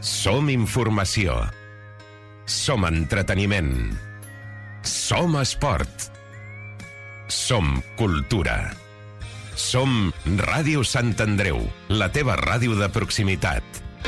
Som informació. Som entreteniment. Som esport. Som cultura. Som Ràdio Sant Andreu, la teva ràdio de proximitat.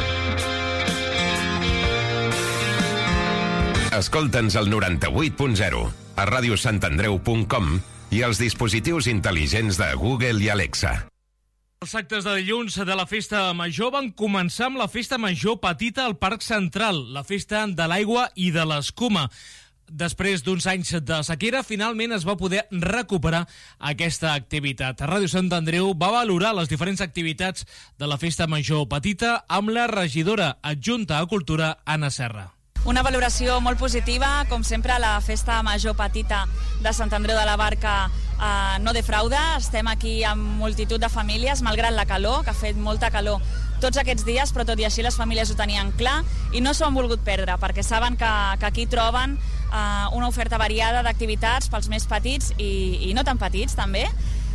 Escolta'ns al 98.0, a radiosantandreu.com i als dispositius intel·ligents de Google i Alexa. Els actes de dilluns de la Festa Major van començar amb la Festa Major Petita al Parc Central, la Festa de l'Aigua i de l'Escuma. Després d'uns anys de sequera, finalment es va poder recuperar aquesta activitat. Ràdio Sant Andreu va valorar les diferents activitats de la Festa Major Petita amb la regidora adjunta a Cultura, Anna Serra. Una valoració molt positiva, com sempre la Festa Major Petita de Sant Andreu de la Barca no defrauda. Estem aquí amb multitud de famílies, malgrat la calor, que ha fet molta calor tots aquests dies, però tot i així les famílies ho tenien clar i no s'ho han volgut perdre, perquè saben que aquí troben una oferta variada d'activitats pels més petits i no tan petits també,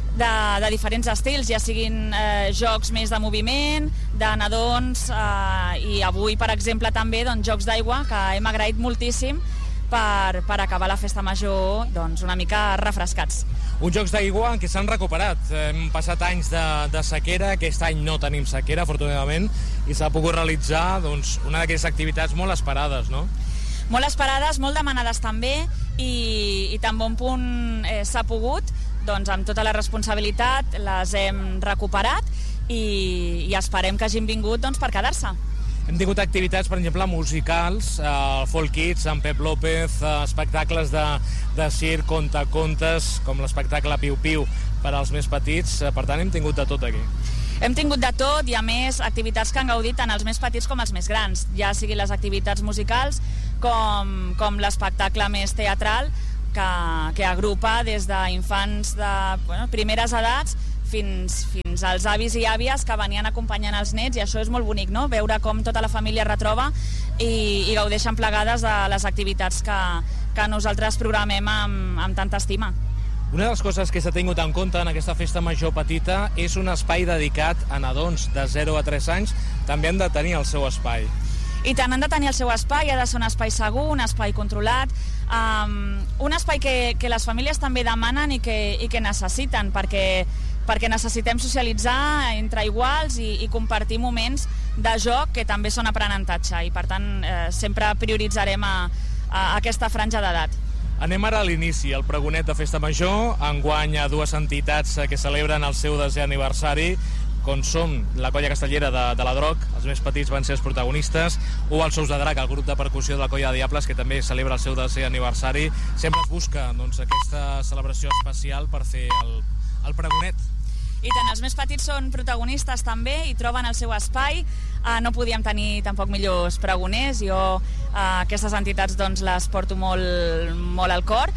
de diferents estils, ja siguin jocs més de moviment, de nadons, i avui, per exemple, també jocs d'aigua, que hem agraït moltíssim per acabar la Festa Major una mica refrescats. Uns jocs d'aigua en què s'han recuperat. Hem passat anys de sequera, aquest any no tenim sequera, afortunadament, i s'ha pogut realitzar una d'aquestes activitats molt esperades, no? Molt esperades, molt demanades també, i tan bon punt s'ha pogut, amb tota la responsabilitat les hem recuperat i esperem que hagin vingut per quedar-se. Hem tingut activitats, per exemple, musicals, Folk Kids, amb Pep López, espectacles de circ, contacontes, com l'espectacle Piu Piu per als més petits. Per tant, hem tingut de tot aquí. Hem tingut de tot i, a més, activitats que han gaudit tant els més petits com els més grans, ja siguin les activitats musicals com l'espectacle més teatral, que agrupa des d'infants de primeres edats fins als avis i àvies que venien acompanyant els nets, i això és molt bonic, no? Veure com tota la família es retroba i gaudeixen plegades de les activitats que nosaltres programem amb tanta estima. Una de les coses que s'ha tingut en compte en aquesta Festa Major Petita és un espai dedicat a nadons de 0 a 3 anys. També han de tenir el seu espai. I tant, han de tenir el seu espai, ha de ser un espai segur, un espai controlat, un espai que les famílies també demanen i que necessiten, perquè necessitem socialitzar entre iguals i compartir moments de joc que també són aprenentatge, i per tant sempre prioritzarem aquesta franja d'edat. Anem ara a l'inici, el pregonet de Festa Major. Enguany hi ha dues entitats que celebren el seu 10è aniversari, com som la Colla Castellera de la Droc, els més petits van ser els protagonistes, o els Sous de Drac, el grup de percussió de la Colla de Diables, que també celebra el seu 10è aniversari. Sempre es busca aquesta celebració especial per fer el pregonet. I tant, els més petits són protagonistes també i troben el seu espai. No podíem tenir tampoc millors pregoners. Jo aquestes entitats les porto molt al cor.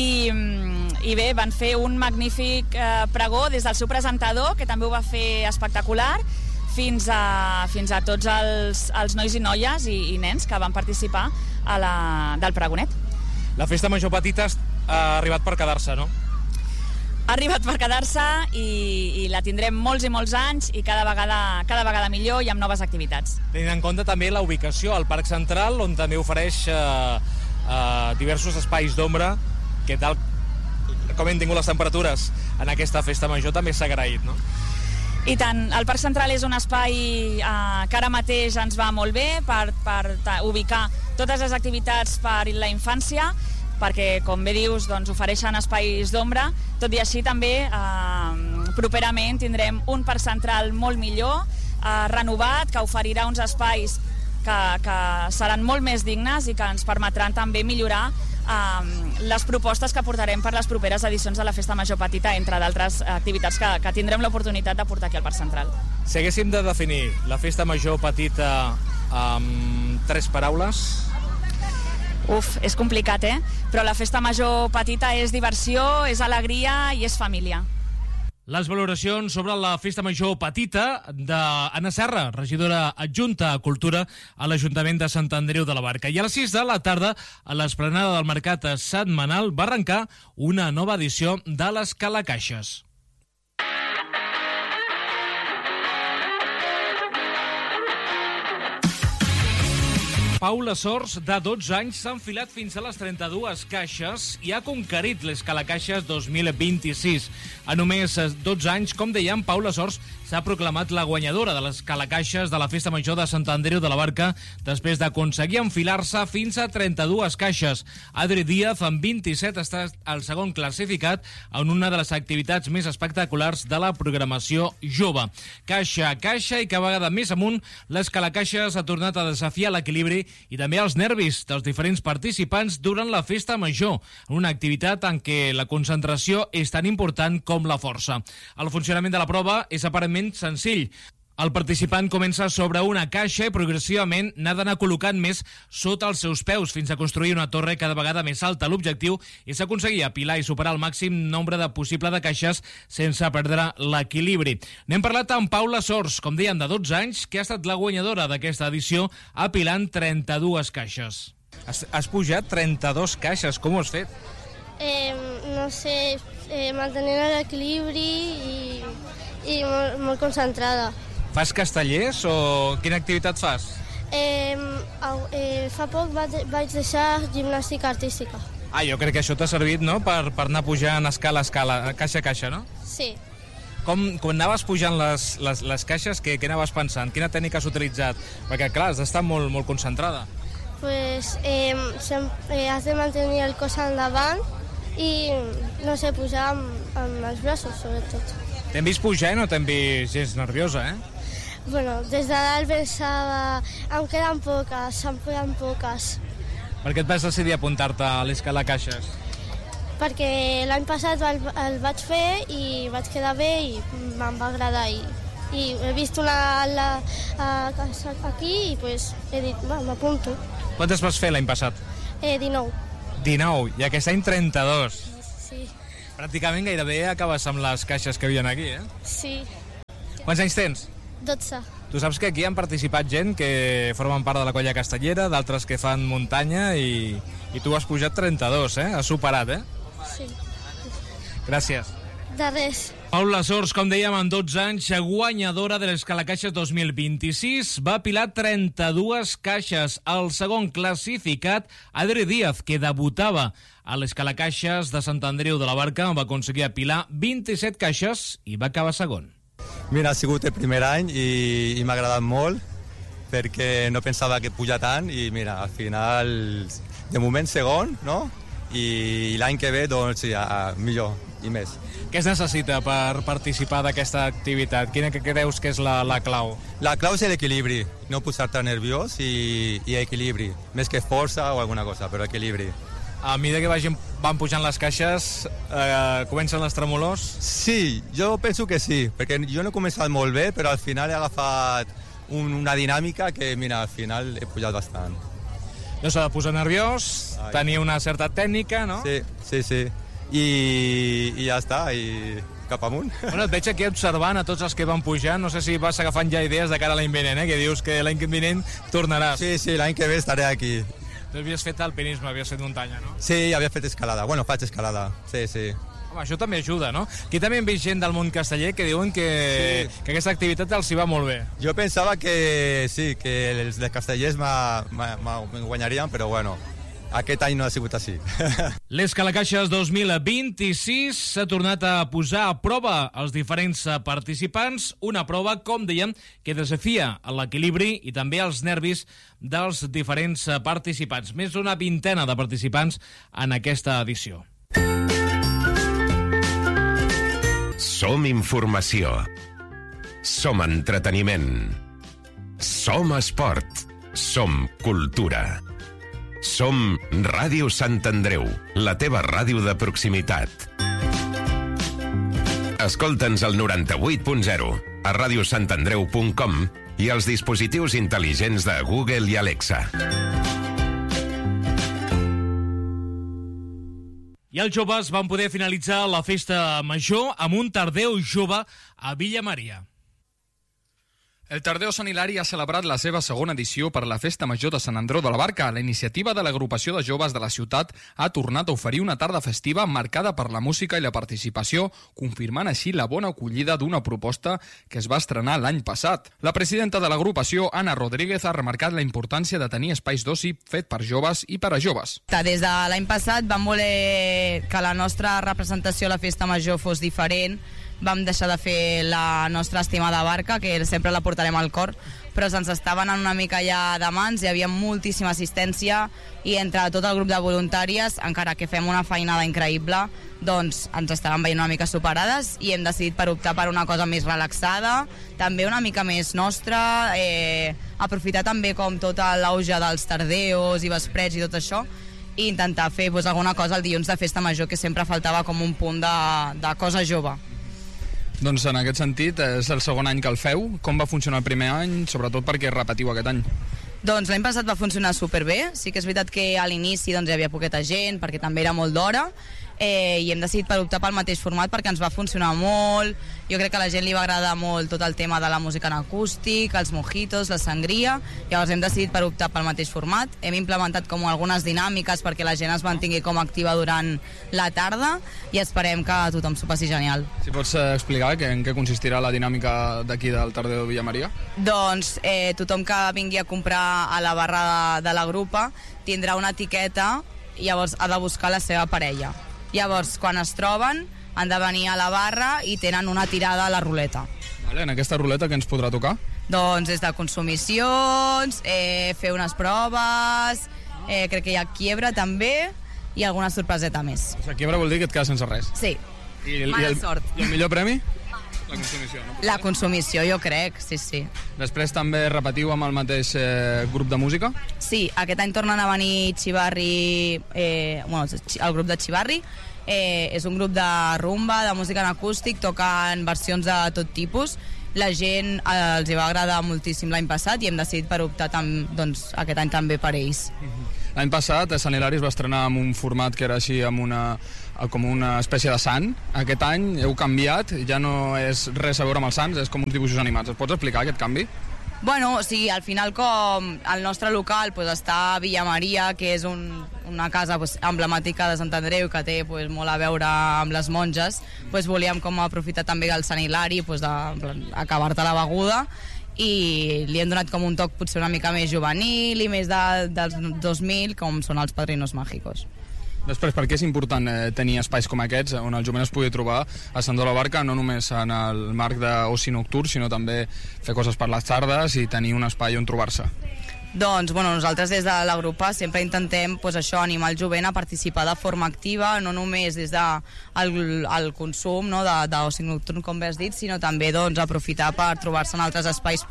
I bé, van fer un magnífic pregó des del seu presentador, que també ho va fer espectacular, fins a tots els nois i noies i nens que van participar del pregonet. La Festa Major Petita ha arribat per quedar-se, no? Ha arribat per quedar-se i la tindrem molts i molts anys i cada vegada millor i amb noves activitats. Tenint en compte també la ubicació al Parc Central, on també ofereix diversos espais d'ombra, que tal com hem tingut les temperatures en aquesta Festa Major també s'ha agraït, no? I tant, el Parc Central és un espai que ara mateix ens va molt bé per ubicar totes les activitats per la infància, perquè, com bé dius, ofereixen espais d'ombra. Tot i així, també, properament tindrem un Parc Central molt millor, renovat, que oferirà uns espais que seran molt més dignes i que ens permetran també millorar les propostes que portarem per les properes edicions de la Festa Major Petita, entre d'altres activitats que tindrem l'oportunitat de portar aquí al Parc Central. Si haguéssim de definir la Festa Major Petita amb 3 paraules... És complicat, Però la Festa Major Petita és diversió, és alegria i és família. Les valoracions sobre la Festa Major Petita d'Anna Serra, regidora adjunta a Cultura a l'Ajuntament de Sant Andreu de la Barca. I a les 6 de la tarda, a l'esplanada del Mercat Setmanal, va arrencar una nova edició de les Calacaixes. Pau Lasors, de 12 anys, s'ha enfilat fins a les 32 caixes i ha conquerit l'Escalacaixes 2026. A només 12 anys, com dèiem, Pau Lasors s'ha proclamat la guanyadora de l'Escalacaixes de la Festa Major de Sant Andreu de la Barca després d'aconseguir enfilar-se fins a 32 caixes. Adri Díaz, amb 27, està el segon classificat en una de les activitats més espectaculars de la programació jove. Caixa a caixa i cada vegada més amunt, l'Escalacaixes ha tornat a desafiar l'equilibri i també els nervis dels diferents participants durant la Festa Major, una activitat en què la concentració és tan important com la força. El funcionament de la prova és aparentment senzill. El participant comença sobre una caixa i progressivament n'ha d'anar col·locant més sota els seus peus fins a construir una torre cada vegada més alta. L'objectiu és aconseguir apilar i superar el màxim nombre de possible de caixes sense perdre l'equilibri. N'hem parlat amb Pau Lasors, com dèiem, de 12 anys, que ha estat la guanyadora d'aquesta edició, apilant 32 caixes. Has pujat 32 caixes, com ho has fet? No sé, mantenint l'equilibri i molt concentrada. Fas castellers o quina activitat fas? Fa poc vaig deixar gimnàstica artística. Jo crec que això t'ha servit, no?, per anar pujant escala a escala, caixa a caixa, no? Sí. Quan anaves pujant les caixes, què anaves pensant? Quina tècnica has utilitzat? Perquè, clar, has d'estar molt concentrada. Pues has de mantenir el cos endavant i, no sé, pujar amb els braços, sobretot. T'hem vist pujar i no t'hem vist gens nerviosa, Bueno, des de dalt pensava, em queden poques. Per què et vas decidir apuntar-te a l'Escalacaixes? Perquè l'any passat el vaig fer i vaig quedar bé i me'n va agradar. I he vist una casa aquí i pues, he dit, m'apunto. Quantes vas fer l'any passat? 19. 19, i aquest any 32. Sí. Pràcticament gairebé acabes amb les caixes que havien aquí, Sí. Quants anys tens? 12. Tu saps que aquí han participat gent que formen part de la colla castellera, d'altres que fan muntanya i tu has pujat 32, Has superat, Sí. Gràcies. De res. Pau Lasors, com dèiem, amb 12 anys, guanyadora de l'Escalacaixes 2026, va apilar 32 caixes. El segon classificat, Adri Díaz, que debutava a l'Escalacaixes de Sant Andreu de la Barca, va aconseguir apilar 27 caixes i va acabar segon. Mira, ha sigut el primer any i m'ha agradat molt perquè no pensava que puja tant i mira, al final, de moment segon, no? I l'any que ve, doncs, ja, millor i més. Què es necessita per participar d'aquesta activitat? Quina que creus que és la clau? La clau és l'equilibri, no posar-te nerviós i equilibri, més que força o alguna cosa, però equilibri. A mesura que van pujant les caixes, comencen les tremolors? Sí, jo penso que sí, perquè jo no he començat molt bé, però al final he agafat una dinàmica que, mira, al final he pujat bastant. No s'ha de posar nerviós, tenir una certa tècnica, no? Sí. I ja està, i cap amunt. Bueno, et veig aquí observant a tots els que van pujant, no sé si vas agafant ja idees de cara a l'any vinent, que dius que l'any vinent tornaràs. Sí, l'any que ve estaré aquí. Tu havies fet alpinisme, havies fet muntanya, no? Sí, havia fet escalada. Bueno, faig escalada, sí. Home, això també ajuda, no? Aquí també hem vist gent del món casteller que diuen que aquesta activitat els hi va molt bé. Jo pensava que sí, que els de castellers me guanyarien, però bueno, aquest any no ha sigut així. L'Escalacaixes 2026 s'ha tornat a posar a prova els diferents participants, una prova, com dèiem, que desafia l'equilibri i també els nervis dels diferents participants. Més d'una vintena de participants en aquesta edició. Som informació. Som entreteniment. Som esport. Som cultura. Som Ràdio Sant Andreu, la teva ràdio de proximitat. Escolta'ns al 98.0, a radiosantandreu.com i als dispositius intel·ligents de Google i Alexa. I els joves van poder finalitzar la festa major amb un Tardeu jove a Villa Maria. El Tardeo Sant Hilari ha celebrat la seva segona edició per la Festa Major de Sant Andreu de la Barca. La iniciativa de l'agrupació de joves de la ciutat ha tornat a oferir una tarda festiva marcada per la música i la participació, confirmant així la bona acollida d'una proposta que es va estrenar l'any passat. La presidenta de l'agrupació, Anna Rodríguez, ha remarcat la importància de tenir espais d'oci fet per joves i per a joves. Des de l'any passat vam voler que la nostra representació a la Festa Major fos diferent. Vam deixar de fer la nostra estimada barca, que sempre la portarem al cor, però se'ns estava anant una mica ja de mans, hi havia moltíssima assistència i entre tot el grup de voluntàries, encara que fem una feinada increïble, doncs ens estaven veient una mica superades i hem decidit per optar per una cosa més relaxada, també una mica més nostra, aprofitar també com tot l'auge dels tardeos i vesprets i tot això, i intentar fer alguna cosa el dilluns de Festa Major, que sempre faltava com un punt de cosa jove. Doncs en aquest sentit, és el segon any que el feu. Com va funcionar el primer any, sobretot perquè repetiu aquest any? Doncs l'any passat va funcionar superbé. Sí que és veritat que a l'inici hi havia poqueta gent, perquè també era molt d'hora, i hem decidit per optar pel mateix format perquè ens va funcionar molt. Jo crec que a la gent li va agradar molt tot el tema de la música en acústic, els mojitos, la sangria. Llavors hem decidit per optar pel mateix format. Hem implementat com algunes dinàmiques perquè la gent es mantingui com activa durant la tarda i esperem que tothom s'ho passi genial. Si pots explicar en què consistirà la dinàmica d'aquí del Tardeo de Villamaria? Doncs tothom que vingui a comprar a la barra de la grupa tindrà una etiqueta i llavors ha de buscar la seva parella. Llavors, quan es troben, han de venir a la barra i tenen una tirada a la ruleta. Vale, en aquesta ruleta què ens podrà tocar? Doncs des de consumicions, fer unes proves, crec que hi ha quiebra també i alguna sorpreseta més. O sigui, quiebra vol dir que et quedes sense res? Sí, mala sort. I el millor premi? La consumició, no? La consumició, jo crec, sí. Després també repetiu amb el mateix grup de música? Sí, aquest any tornen a venir Chivarri, el grup de Chivarri. És un grup de rumba, de música en acústic, toquen versions de tot tipus. La gent els va agradar moltíssim l'any passat i hem decidit per optar aquest any també per ells. L'any passat Sant Hilari es va estrenar amb un format que era així, com una espècie de sant. Aquest any heu canviat, ja no és res a veure amb els sants, és com uns dibuixos animats. Es pots explicar aquest canvi? Bueno, sí, al final com el nostre local està a Villamaria, que és una casa emblemàtica de Sant Andreu que té molt a veure amb les monges, volíem com aprofitar també el Sant Hilari, acabar-te la beguda, i li hem donat com un toc potser una mica més juvenil i més dels 2000, com són els Padrinos Mágicos. Després, per què és important tenir espais com aquests on el jovent es pugui trobar a Sant Andreu de la Barca, no només en el marc d'oci nocturn, sinó també fer coses per les tardes i tenir un espai on trobar-se? Doncs nosaltres des de l'agrupa sempre intentem animar el jovent a participar de forma activa, no només des del consum d'oci nocturn, com bé has dit, sinó també aprofitar per trobar-se en altres espais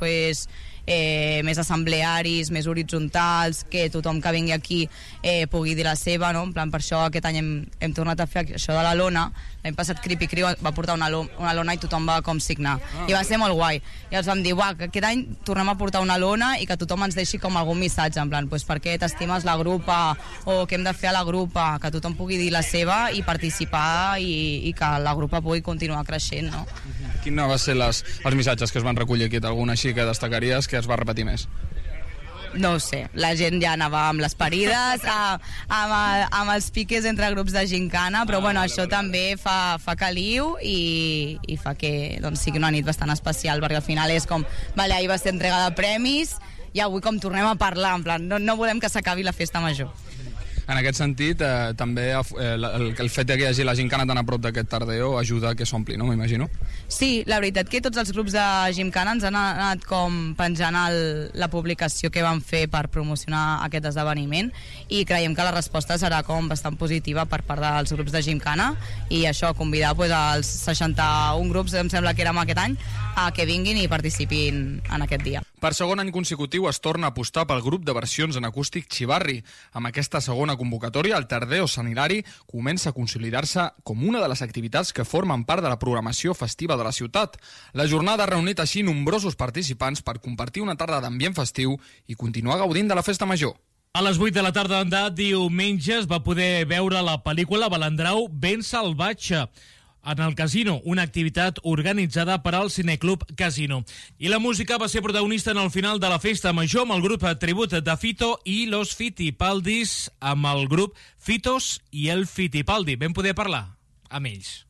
més assemblearis, més horitzontals, que tothom que vingui aquí pugui dir la seva, no? En plan, per això aquest any hem tornat a fer això de la lona. L'any passat Creepy Crew va portar una lona i tothom va com signar, i va ser molt guai. I els vam dir, aquest any tornem a portar una lona i que tothom ens deixi com algun missatge, en plan, per què t'estimes la grupa, o què hem de fer a la grupa, que tothom pugui dir la seva i participar i que la grupa pugui continuar creixent, no? Quins van ser els missatges que es van recollir aquí? Algun així que destacaries que es va repetir més? No ho sé, la gent ja anava amb les parides, amb els piques entre grups de gincana, però això també fa caliu i fa que sigui una nit bastant especial, perquè al final és com, ahir va ser entrega de premis i avui com tornem a parlar, en plan, no volem que s'acabi la festa major. En aquest sentit, també el fet que hi hagi la gincana tan a prop d'aquest Tardeo ajuda a que s'ompli, no? M'imagino. Sí, la veritat que tots els grups de gincana ens han anat com penjant la publicació que van fer per promocionar aquest esdeveniment i creiem que la resposta serà com bastant positiva per part dels grups de gincana i això, convidar als 61 grups, em sembla que érem aquest any, a que vinguin i participin en aquest dia. Per segon any consecutiu es torna a apostar pel grup de versions en acústic Chivarri. Amb aquesta segona convocatòria, el Tardeo Sant Hilari comença a consolidar-se com una de les activitats que formen part de la programació festiva de la ciutat. La jornada ha reunit així nombrosos participants per compartir una tarda d'ambient festiu i continuar gaudint de la festa major. A les 8 de la tarda de diumenge es va poder veure la pel·lícula Balandrau ben salvatge. en el Casino, una activitat organitzada per al Cineclub Casino. I la música va ser protagonista en el final de la festa major amb el grup tribut de Fito i los Fitipaldis, amb el grup Fitos i el Fitipaldi. Vam poder parlar amb ells.